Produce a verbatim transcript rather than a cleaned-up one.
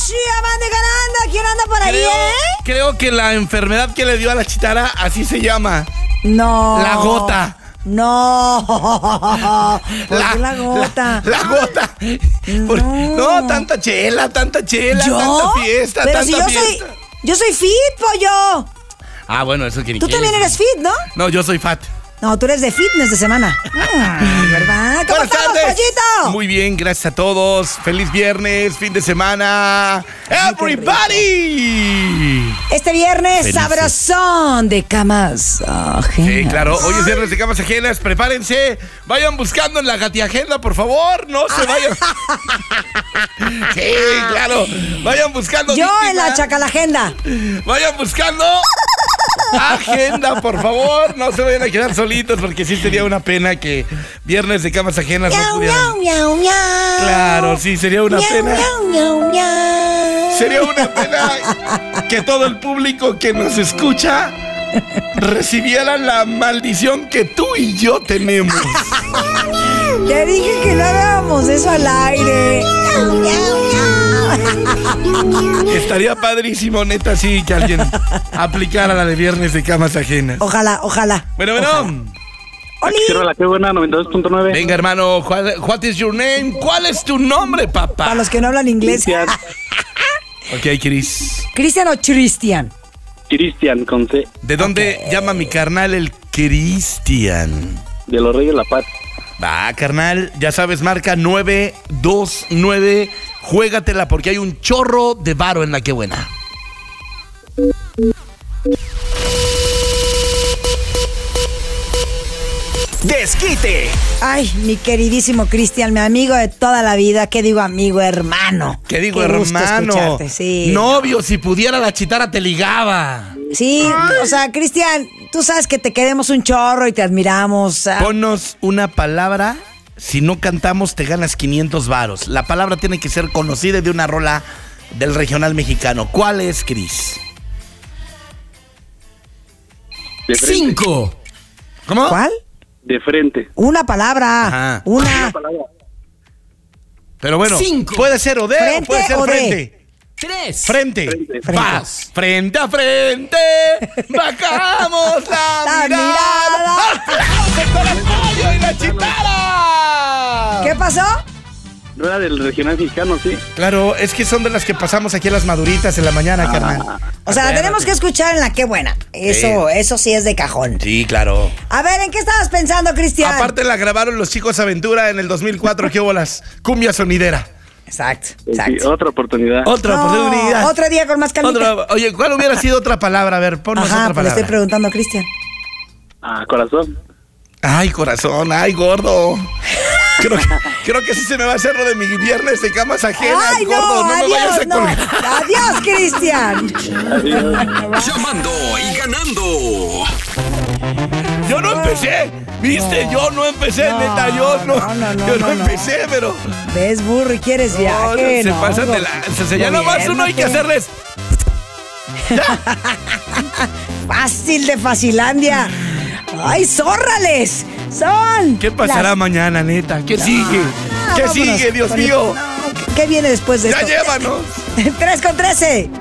van de ganando. ¿Quién anda por ahí, creo, eh? creo que la enfermedad que le dio a la chitara, así se llama. No. La gota. No. ¿Por qué la gota? La, la gota. No. Por- no, tanta chela, tanta chela, ¿Yo? tanta fiesta, Pero tanta si yo fiesta. soy, yo soy fit, pollo. Ah, bueno, eso quiere Tú también eres fit, ¿no? No, yo soy fat. No, tú eres de fitness de semana. Ah, ¿verdad? ¿Cómo Buenas estamos, tardes. pollito? Muy bien, gracias a todos. Feliz viernes, fin de semana. Everybody. Este viernes, Felices. sabrosón de camas ajenas. Sí, claro. Hoy es viernes de camas ajenas. Prepárense. Vayan buscando en la gatiagenda, por favor. No se vayan. Sí, claro. Vayan buscando. Yo víctima. en la chacalagenda. Vayan buscando agenda, por favor. No se vayan a quedar solitos porque sí sería una pena que viernes de camas ajenas no Miau, pudieran. miau, miau, miau. Claro, sí, sería una Miau, pena. miau, miau, miau. Sería una pena que todo el público que nos escucha recibiera la maldición que tú y yo tenemos. Te dije que no hagamos eso al aire. Miau, miau, miau. Estaría padrísimo, neta, sí, que alguien aplicara la de viernes de camas ajenas. Ojalá, ojalá. Bueno, ojalá. bueno. Oli. Quiero la que buena, noventa y dos punto nueve. Venga, hermano, what, what is your name? ¿Cuál es tu nombre, Para papá? los que no hablan inglés. Cristian. Ok, Cris. ¿Cristian o Cristian? Cristian con C, ¿De dónde llama mi carnal el Cristian? de los Reyes de la Paz. Va, carnal, ya sabes, marca nueve dos nueve. Juégatela porque hay un chorro de varo en la que buena. Desquite. Ay, mi queridísimo Cristian, mi amigo de toda la vida. ¿Qué digo, amigo, hermano? ¿Qué digo, Qué gusto hermano? escucharte, sí. Novio, si pudiera la chitara te ligaba. Sí, o sea, Cristian, tú sabes que te queremos un chorro y te admiramos. ah. Ponnos una palabra. Si no cantamos, te ganas quinientos varos. La palabra tiene que ser conocida de una rola del regional mexicano. ¿Cuál es, Cris? De frente. Cinco. ¿Cómo? ¿Cuál? De frente. Una palabra. Ajá. Una. Pero bueno, Cinco. puede ser o de ¿Frente o puede ser o de? frente. Tres. Frente. Frente. Vas. Frente a frente. Bajamos la, La mirada. mirada. ¡Aplausos con el pollo y la chitara! ¿Qué pasó? No era del regional mexicano, sí. Claro, es que son de las que pasamos aquí a las maduritas en la mañana, carnal. O sea, la Acuérdate. tenemos que escuchar en la qué buena. Eso, eso sí es de cajón. Sí, claro. A ver, ¿en qué estabas pensando, Cristian? Aparte la grabaron los Chicos Aventura en el dos mil cuatro, ¿qué hubo las cumbia sonidera? Exacto, Sí, exacto. otra oportunidad. Otra No, oportunidad. otro día con más calmita. Otra- oye, ¿cuál hubiera sido otra palabra? A ver, ponnos Ajá, otra pues le estoy palabra. preguntando a Cristian. Ah, corazón. Ay, corazón, ay, gordo. Creo que, creo que sí se me va a hacer lo de mi viernes de camas ajenas, ¡Ay, no! gordo. No, me adiós, vayas a no. colgar. Adiós, Cristian. Llamando y ganando. Yo no empecé, ¿viste? Yo no empecé, No, neta, yo no. no, no, no, yo no, no, no. empecé, pero. ¿Ves, burro, y quieres No, viaje? se No, pasan de go- lanza. Ya nomás uno hay que gobiérnate. hacerles. Fácil de Facilandia. ¡Ay, zórrales! ¡Son! ¿Qué pasará las- mañana, neta? ¿Qué sigue? Ah, ¿Qué vámonos sigue, Dios con el- mío? No, ¿qué- ¿Qué viene después de Ya esto? llévanos. Tres con trece.